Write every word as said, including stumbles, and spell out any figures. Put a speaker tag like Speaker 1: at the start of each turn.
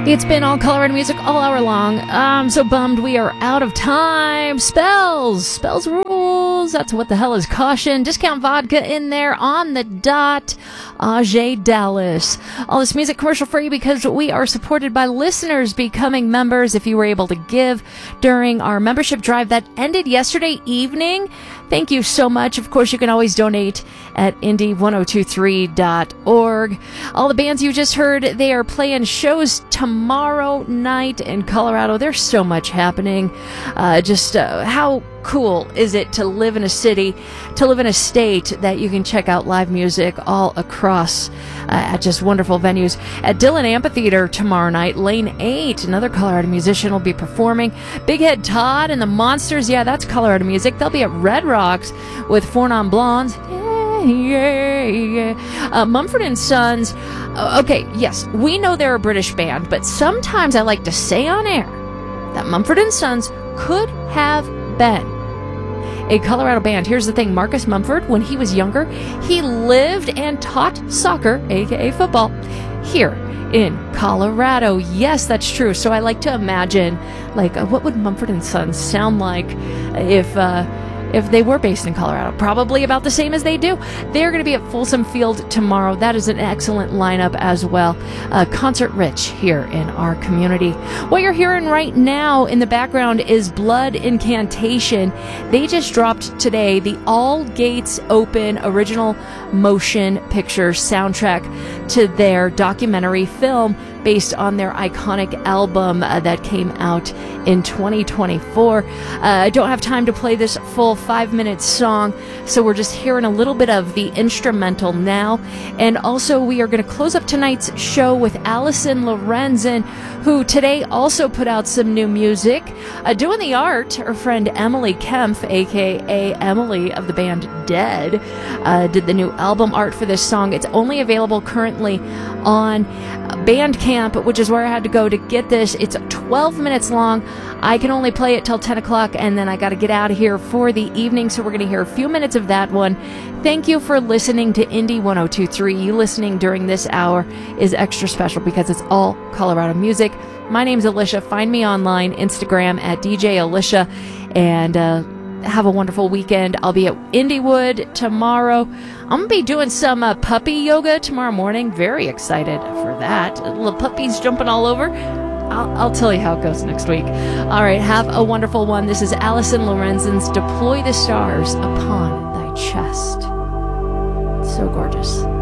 Speaker 1: It's been all Colorado music all hour long. I'm so bummed we are out of time. Spells. Spells rules. That's what the hell is caution. Discount vodka in there on the dot. Ajay Dallas. All this music commercial free because we are supported by listeners becoming members. If you were able to give during our membership drive that ended yesterday evening, thank you so much. Of course, you can always donate at indie ten twenty-three dot org. All the bands you just heard, they are playing shows tomorrow night in Colorado. There's so much happening. Uh, just uh, how cool is it to live in a city, to live in a state that you can check out live music all across uh, at just wonderful venues. At Dillon Amphitheater tomorrow night, Lane eight, another Colorado musician, will be performing. Big Head Todd and the Monsters, yeah, that's Colorado music. They'll be at Red Rocks with Four Non Blondes. Yeah, yeah, yeah. Uh, Mumford and Sons. Uh, okay, yes, we know they're a British band, but sometimes I like to say on air that Mumford and Sons could have been a Colorado band. Here's the thing, Marcus Mumford, when he was younger, he lived and taught soccer, aka football, here in Colorado. Yes, that's true. So I like to imagine, like, uh, what would Mumford and Sons sound like if uh, if they were based in Colorado? Probably about the same as they do. They're going to be at Folsom Field tomorrow. That is an excellent lineup as well. Uh, concert rich here in our community. What you're hearing right now in the background is Blood Incantation. They just dropped today the All Gates Open original motion picture soundtrack to their documentary film based on their iconic album uh, that came out in twenty twenty-four. Uh, I don't have time to play this full five-minute song, so we're just hearing a little bit of the instrumental now. And also, we are going to close up tonight's show with Allison Lorenzen, who today also put out some new music. Uh, doing the art, her friend Emily Kempf, aka Emily of the band Dead, uh, did the new album art for this song. It's only available currently on Bandcamp, which is where I had to go to get this. It's twelve minutes long. I can only play it till ten o'clock, and then I got to get out of here for the evening, so we're going to hear a few minutes of that one. Thank you for listening to Indie ten twenty-three. You listening during this hour is extra special because it's all Colorado music. My name's Alicia. Find me online, Instagram at D J Alicia, and uh, have a wonderful weekend. I'll be at Indywood tomorrow. I'm going to be doing some uh, puppy yoga tomorrow morning. Very excited for that. Little puppies jumping all over. I'll, I'll tell you how it goes next week. All right, have a wonderful one. This is Allison Lorenzen's Deploy the Stars Upon Thy Chest. So gorgeous.